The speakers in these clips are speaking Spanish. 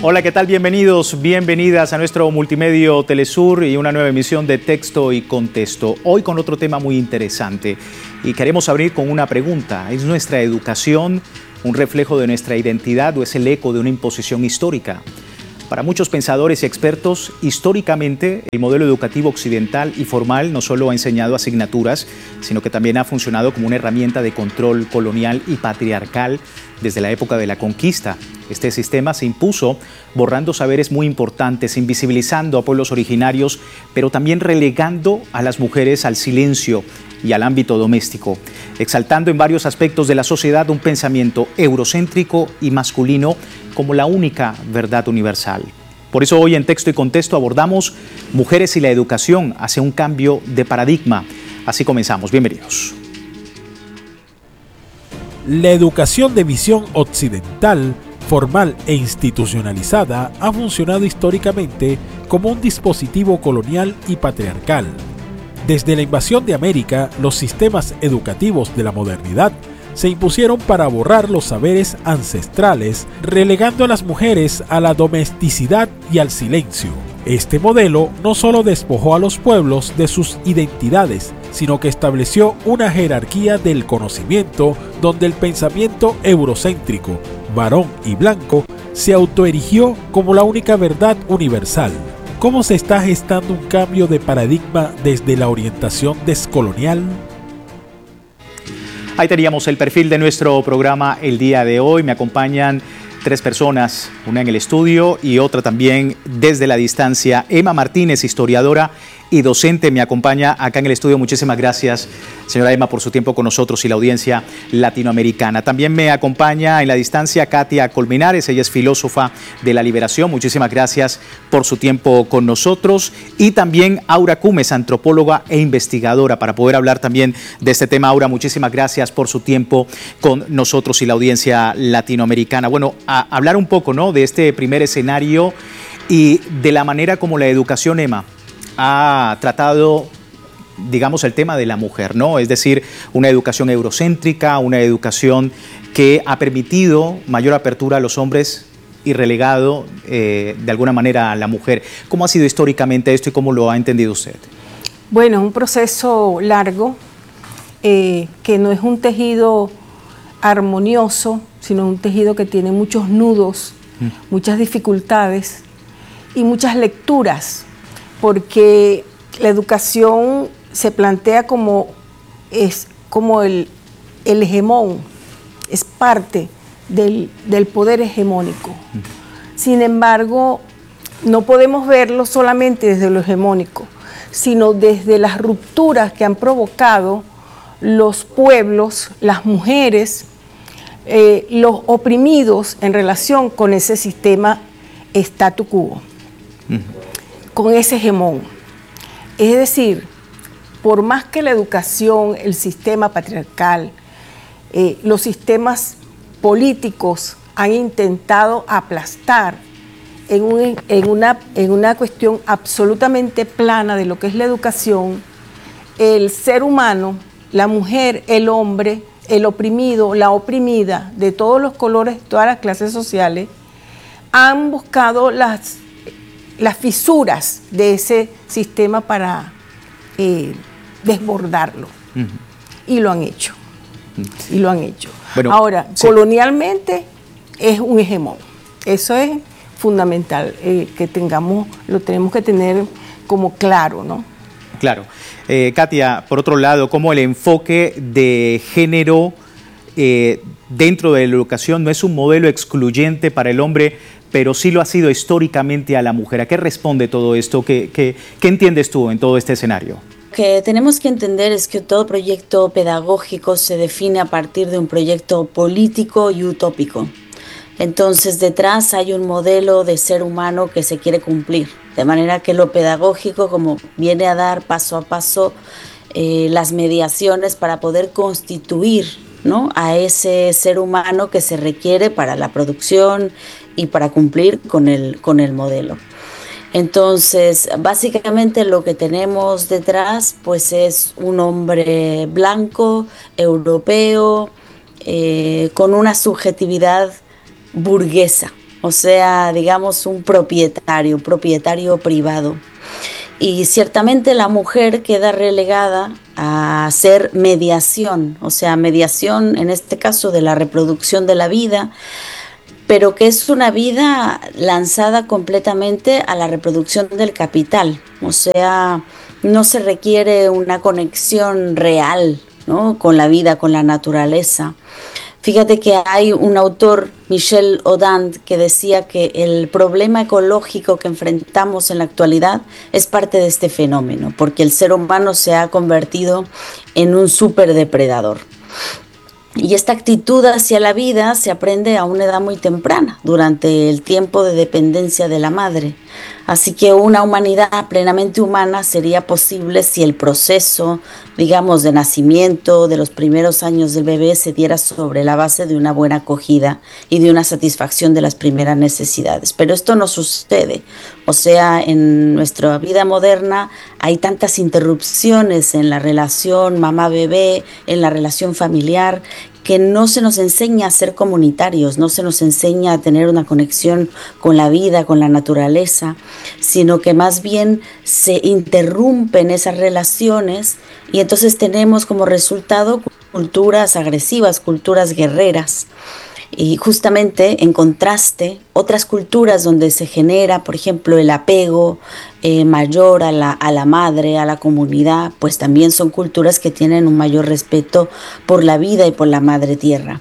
Hola, ¿qué tal? Bienvenidos, bienvenidas a nuestro Multimedio Telesur y una nueva emisión de Texto y Contexto. Hoy con otro tema muy interesante y queremos abrir con una pregunta. ¿Es nuestra educación un reflejo de nuestra identidad o es el eco de una imposición histórica? Para muchos pensadores y expertos, históricamente el modelo educativo occidental y formal no solo ha enseñado asignaturas, sino que también ha funcionado como una herramienta de control colonial y patriarcal desde la época de la conquista. Este sistema se impuso borrando saberes muy importantes, invisibilizando a pueblos originarios, pero también relegando a las mujeres al silencio y al ámbito doméstico, exaltando en varios aspectos de la sociedad un pensamiento eurocéntrico y masculino como la única verdad universal. Por eso hoy en Texto y Contexto abordamos mujeres y la educación hacia un cambio de paradigma. Así comenzamos. Bienvenidos. La educación de visión occidental, formal e institucionalizada, ha funcionado históricamente como un dispositivo colonial y patriarcal. Desde la invasión de América, los sistemas educativos de la modernidad se impusieron para borrar los saberes ancestrales, relegando a las mujeres a la domesticidad y al silencio. Este modelo no solo despojó a los pueblos de sus identidades, sino que estableció una jerarquía del conocimiento donde el pensamiento eurocéntrico, varón y blanco, se autoerigió como la única verdad universal. ¿Cómo se está gestando un cambio de paradigma desde la orientación descolonial? Ahí teníamos el perfil de nuestro programa el día de hoy. Me acompañan tres personas, una en el estudio y otra también desde la distancia. Emma Martínez, historiadora y docente, me acompaña acá en el estudio. Muchísimas gracias, señora Emma, por su tiempo con nosotros y la audiencia latinoamericana. También me acompaña en la distancia Katia Colmenares, ella es filósofa de la liberación. Muchísimas gracias por su tiempo con nosotros. Y también Aura Cumes, antropóloga e investigadora, para poder hablar también de este tema. Aura, muchísimas gracias por su tiempo con nosotros y la audiencia latinoamericana. Bueno, a hablar un poco, ¿no?, de este primer escenario y de la manera como la educación, Emma, ha tratado, digamos, el tema de la mujer, ¿no? Es decir, una educación eurocéntrica, una educación que ha permitido mayor apertura a los hombres y relegado de alguna manera a la mujer. ¿Cómo ha sido históricamente esto y cómo lo ha entendido usted? Bueno, es un proceso largo, que no es un tejido armonioso, sino un tejido que tiene muchos nudos, muchas dificultades y muchas lecturas, porque la educación se plantea como el hegemón, es parte del poder hegemónico. Sin embargo, no podemos verlo solamente desde lo hegemónico, sino desde las rupturas que han provocado los pueblos, las mujeres, los oprimidos en relación con ese sistema statu quo, con ese hegemón. Es decir, por más que la educación, el sistema patriarcal, los sistemas políticos han intentado aplastar en una cuestión absolutamente plana de lo que es la educación, el ser humano, la mujer, el hombre, el oprimido, la oprimida, de todos los colores, todas las clases sociales, han buscado las fisuras de ese sistema para desbordarlo. Y lo han hecho. Y lo han hecho. Bueno, ahora, sí, colonialmente es un hegemón. Eso es fundamental, lo tenemos que tener como claro, ¿no? Claro. Katia, por otro lado, ¿cómo el enfoque de género dentro de la educación no es un modelo excluyente para el hombre, pero sí lo ha sido históricamente a la mujer? ¿A qué responde todo esto? ¿Qué entiendes tú en todo este escenario? Lo que tenemos que entender es que todo proyecto pedagógico se define a partir de un proyecto político y utópico. Entonces, detrás hay un modelo de ser humano que se quiere cumplir, de manera que lo pedagógico, como viene a dar paso a paso las mediaciones para poder constituir, ¿no?, a ese ser humano que se requiere para la producción y para cumplir con el modelo. Entonces, básicamente lo que tenemos detrás, pues, es un hombre blanco, europeo, con una subjetividad burguesa, o sea, digamos un propietario privado. Y ciertamente la mujer queda relegada a hacer mediación, o sea, mediación en este caso de la reproducción de la vida, pero que es una vida lanzada completamente a la reproducción del capital, o sea, no se requiere una conexión real, ¿no?, con la vida, con la naturaleza. Fíjate que hay un autor, Michel Audin, que decía que el problema ecológico que enfrentamos en la actualidad es parte de este fenómeno, porque el ser humano se ha convertido en un superdepredador. Y esta actitud hacia la vida se aprende a una edad muy temprana, durante el tiempo de dependencia de la madre. Así que una humanidad plenamente humana sería posible si el proceso, digamos, de nacimiento, de los primeros años del bebé, se diera sobre la base de una buena acogida y de una satisfacción de las primeras necesidades. Pero esto no sucede. O sea, en nuestra vida moderna hay tantas interrupciones en la relación mamá-bebé, en la relación familiar, que no se nos enseña a ser comunitarios, no se nos enseña a tener una conexión con la vida, con la naturaleza, sino que más bien se interrumpen esas relaciones y entonces tenemos como resultado culturas agresivas, culturas guerreras. Y justamente en contraste, otras culturas donde se genera, por ejemplo, el apego mayor a la madre, a la comunidad, pues también son culturas que tienen un mayor respeto por la vida y por la madre tierra.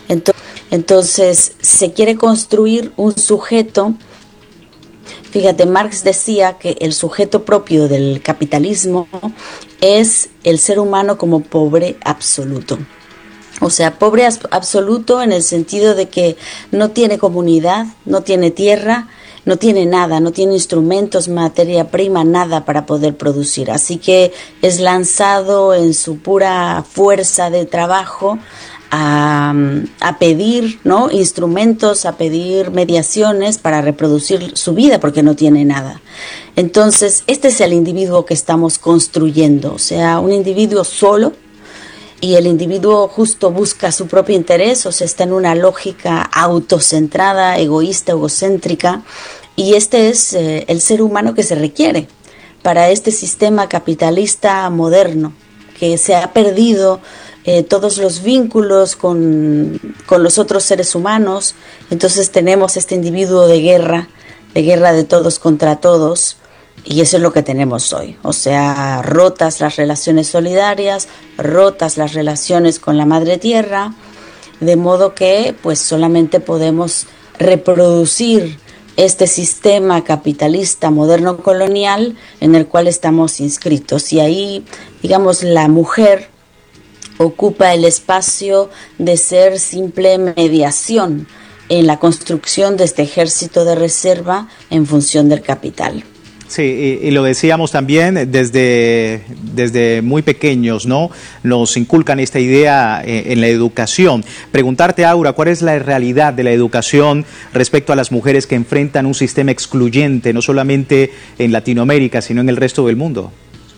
Entonces se quiere construir un sujeto. Fíjate, Marx decía que el sujeto propio del capitalismo es el ser humano como pobre absoluto. O sea, pobre absoluto en el sentido de que no tiene comunidad, no tiene tierra, no tiene nada, no tiene instrumentos, materia prima, nada para poder producir. Así que es lanzado en su pura fuerza de trabajo a pedir, ¿no?, instrumentos, a pedir mediaciones para reproducir su vida porque no tiene nada. Entonces, este es el individuo que estamos construyendo, o sea, un individuo solo. Y el individuo justo busca su propio interés, o sea, está en una lógica autocentrada, egoísta, egocéntrica, y este es el ser humano que se requiere para este sistema capitalista moderno, que se ha perdido todos los vínculos con los otros seres humanos. Entonces tenemos este individuo de guerra de todos contra todos. Y eso es lo que tenemos hoy, o sea, rotas las relaciones solidarias, rotas las relaciones con la madre tierra, de modo que pues solamente podemos reproducir este sistema capitalista moderno colonial en el cual estamos inscritos. Y ahí, digamos, la mujer ocupa el espacio de ser simple mediación en la construcción de este ejército de reserva en función del capital. Sí, y lo decíamos también desde muy pequeños, ¿no? Nos inculcan esta idea en la educación. Preguntarte, Aura, ¿cuál es la realidad de la educación respecto a las mujeres que enfrentan un sistema excluyente, no solamente en Latinoamérica, sino en el resto del mundo?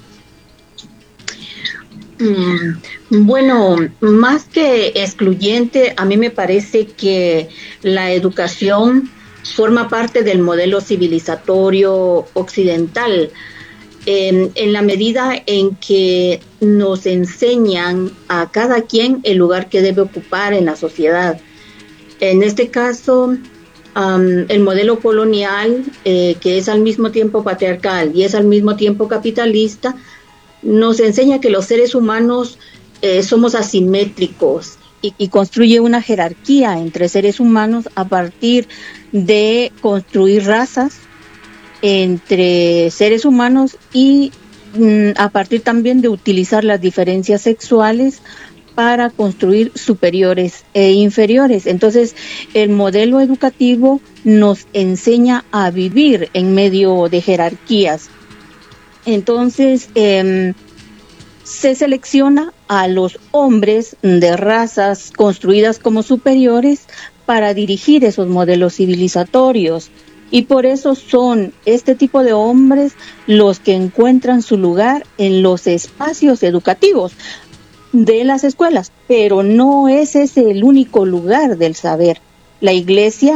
Bueno, más que excluyente, a mí me parece que la educación forma parte del modelo civilizatorio occidental, en la medida en que nos enseñan a cada quien el lugar que debe ocupar en la sociedad. En este caso, el modelo colonial, que es al mismo tiempo patriarcal y es al mismo tiempo capitalista, nos enseña que los seres humanos somos asimétricos y construye una jerarquía entre seres humanos a partir de construir razas entre seres humanos y a partir también de utilizar las diferencias sexuales para construir superiores e inferiores. Entonces, el modelo educativo nos enseña a vivir en medio de jerarquías. Entonces, se selecciona a los hombres de razas construidas como superiores para dirigir esos modelos civilizatorios. Y por eso son este tipo de hombres los que encuentran su lugar en los espacios educativos de las escuelas. Pero no es ese el único lugar del saber. La Iglesia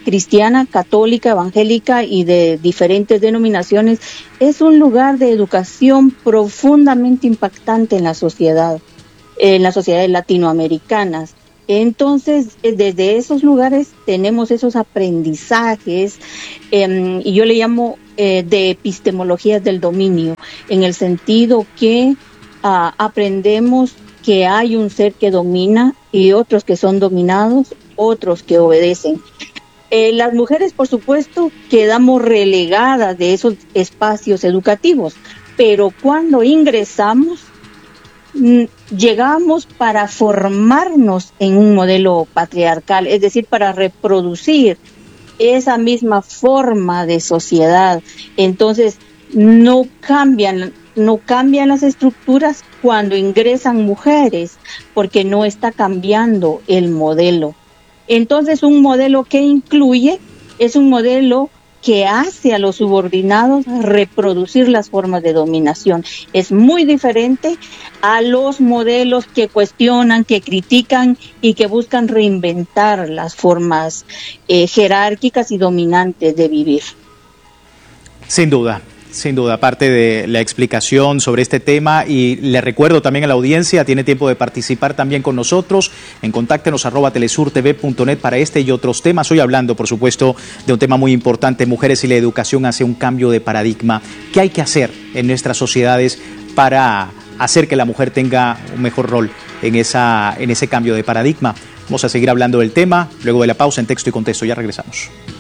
cristiana, católica, evangélica y de diferentes denominaciones, es un lugar de educación profundamente impactante en las sociedades latinoamericanas. Entonces, desde esos lugares tenemos esos aprendizajes, y yo le llamo de epistemologías del dominio, en el sentido que aprendemos que hay un ser que domina y otros que son dominados, otros que obedecen. Las mujeres, por supuesto, quedamos relegadas de esos espacios educativos, pero cuando ingresamos, llegamos para formarnos en un modelo patriarcal, es decir, para reproducir esa misma forma de sociedad. Entonces, no cambian las estructuras cuando ingresan mujeres, porque no está cambiando el modelo. Entonces, un modelo que incluye es un modelo que hace a los subordinados reproducir las formas de dominación. Es muy diferente a los modelos que cuestionan, que critican y que buscan reinventar las formas jerárquicas y dominantes de vivir. Sin duda, parte de la explicación sobre este tema, y le recuerdo también a la audiencia, tiene tiempo de participar también con nosotros en contáctenos @telesurtv.net para este y otros temas. Hoy hablando, por supuesto, de un tema muy importante, mujeres y la educación hacia un cambio de paradigma. ¿Qué hay que hacer en nuestras sociedades para hacer que la mujer tenga un mejor rol en ese cambio de paradigma? Vamos a seguir hablando del tema luego de la pausa en Texto y Contexto. Ya regresamos.